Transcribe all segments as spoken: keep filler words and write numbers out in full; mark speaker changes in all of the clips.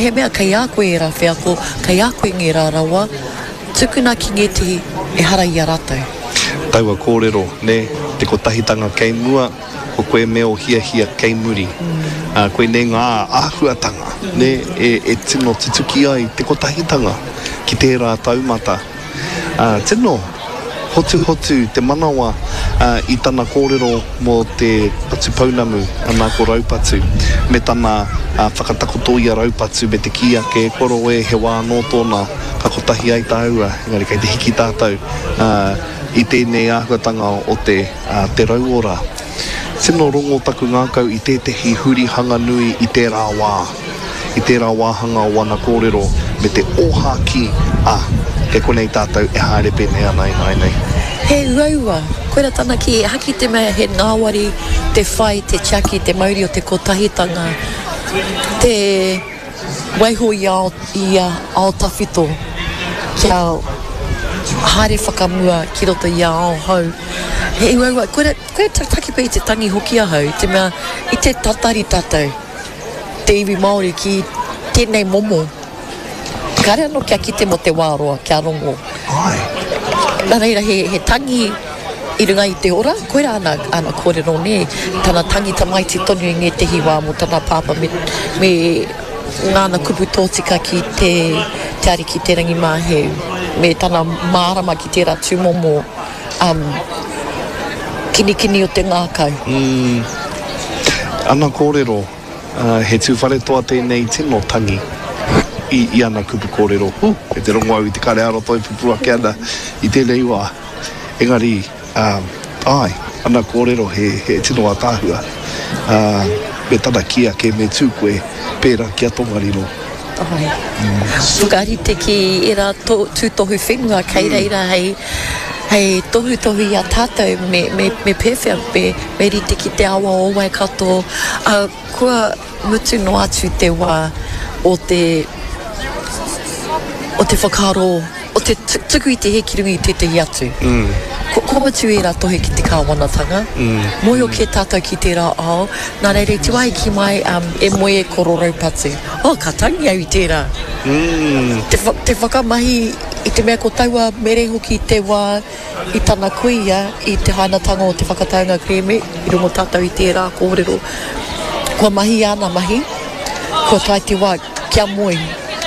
Speaker 1: he mea kai a koe e rā whiako, kai a koe nge rā rawa, tukuna ki nge te e hara i a rātou.
Speaker 2: Taua kōrero, ne, te kotahitanga kei mua, ko koe meo hia hia kei muri. Mm. Uh, koe ne ngā āhuatanga, mm. ne, e, e tino tutuki ai te kotahitanga ki tērā taumata. Uh, tino, hotu hotu te manawa uh, i tana kōrero mō te patu paunamu anā ko raupatu, me tana uh, whakatakotoia raupatu me te kia ke koro e he wā no tōna ka kotahi ai tāua, engari kei te hiki tātou uh, i tēnei āhuatanga o te, uh, te rauora. Tino rongo taku ngākau i tētehi huri hanga nui i tērā wā, i tērā wāhanga o wana kōrero me te oha ki a ke konei tātou e hārepe nea nei nei nei.
Speaker 1: He uaua, koera tana ki haki te mea he ngāwari, te whai, te tiaki, te mauri o te kotahitanga, te waiho i ao, i a ao tawhito, kia haere whakamua ki roto i a ao hau. He uaua, koera, koera taki pei te tangi hoki a hau, te mea i te tatari tātou, te iwi Māori ki tēnei momo. Kare anō kia kite mo te wāroa, kia rongo.
Speaker 2: Ai.
Speaker 1: Nā reira, he, he tangi i runga i te ora, koera ana, ana kōrero ne, tana tangi tamaiti tonu i nge tehi wā mo tana pāpa me, me ngāna kupu tōtika ki te, te ari ki te rangi māheu, me tana mārama ki tērā tūmomo, um, kini kini o te ngākau.
Speaker 2: Mm. Ana kōrero, uh, he tūwhare toa tēnei tino tangi. I, i ana kupu kōrero. Uh, e te rongo au i te kare aro toi pupua ke ana i tēnei wā. Engari, um, ai, ana kōrero he, he tino a tāhua. Uh, me tana kia ke me tūkoe pērā ki a tongariro.
Speaker 1: Ai. Mm. Tukari te ki e rā to, tūtohu whenua kei reira hei, hei tohu tohu i a tātou me, me, me pewhia me, me rite ki te awa o wai kato. Uh, kua mutu no atu te wā o te o te whakaro, o te tuku i te he kirungi i te te atu. Mm. Ko, ko matu e rā tohe ki te kāwanatanga. Mm. Moio ke tātou ki te rā ao. Nā reire, te wai ki mai um, e moe e kororau patu. Oh, ka tangi au i tērā. Mm. Te, te whakamahi i te mea ko taua mere hoki te wā i tana kuia i te hainatanga o te whakataunga kreme i rungo tātou i tērā kōrero. Kua mahi ana mahi, kua tai te wā kia moe.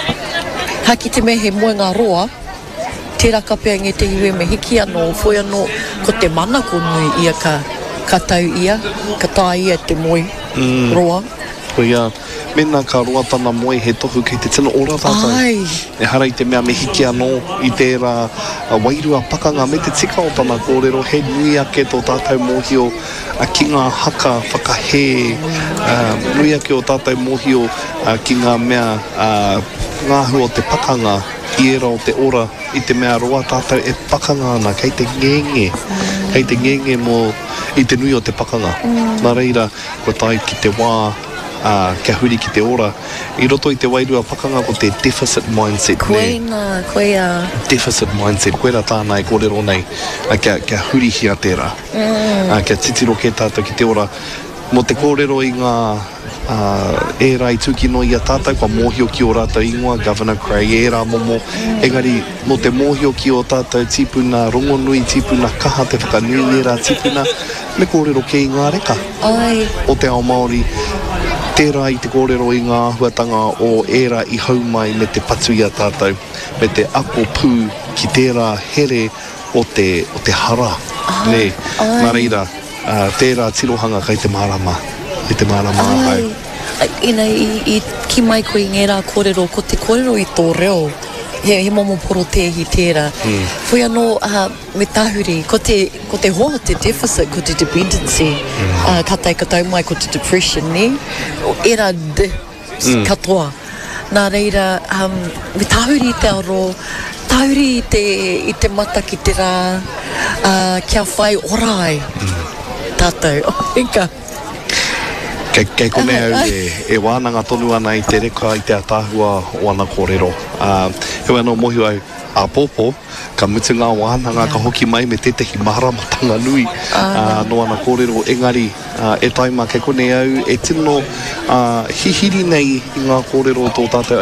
Speaker 1: Haki te mea he moe ngā roa, tērā ka pēa nge te hiwe me hiki anō, whoi anō, ko te mana ko nui ia ka, ka tau ia, ka tā ia te moe mm. roa.
Speaker 2: Ko ia, mena ka roa tana moe he tohu kei te tino ora tātou.
Speaker 1: Ai.
Speaker 2: E hara i te mea me hiki anō i tērā uh, wairua pakanga me te tika o tana kōrero, he nui ake tō tātou mōhio uh, ki ngā haka whakahe, uh, nui ake o tātou mōhio uh, ki ngā mea uh, ngāhu o te pakanga i era o te ora i te mea roa tātou e pakanga ana kei te ngenge mm. kei te ngenge mo i te nui o te pakanga mm. Nā reira, ko tai ki te wā uh, kia huri ki te ora i roto i te wairua pakanga ko te deficit mindset
Speaker 1: koe nā, koe a
Speaker 2: deficit mindset, koe rā tāna e kōrero nei uh, kia, kia huri hia tērā mm. uh, kia titiro ke tātou ki te ora mo te kōrero i ngā Uh, e rai tuki no i a tātou kua mōhio ki o rātou ingoa, Governor Craig e rā momo mm. engari mo te mōhio ki o tātou tipuna rongonui, tipuna kaha te whakanui e rā tipuna me kōrero ke i ngā reka
Speaker 1: Ai.
Speaker 2: o te ao Māori tērā i te kōrero i ngā huatanga o era i hau mai me te patu i a tātou me te ako pū ki tērā here o te, o te hara ah. ne, nā reira uh, tērā tirohanga kai te marama i te marama ai.
Speaker 1: Ina i, i ki mai koe i ngērā kōrero, ko te kōrero i tō reo, he, he momo poro tehi tērā. Mm. Whoi anō uh, me tāhuri, ko te, ko te hoa, te deficit, ko te dependency, mm. uh, ka tai ka tau mai ko te depression, ne? Era de mm. katoa. Nā reira, um, me tāhuri i te aro, tāhuri i te, i te mata ki te rā, uh, kia whai orai, mm. tātou, oh, enka.
Speaker 2: Kei, kei kone au e, e wānanga tonu ana i te reka i te atāhua o ana kōrero. Uh, Heu anō mohi au a pōpō, ka mutu ngā wānanga ka hoki mai me tetehi maramatanga nui uh, no ana kōrero. Engari, uh, e taima kei kone au e tino uh, hihiri nei i ngā kōrero tō tātou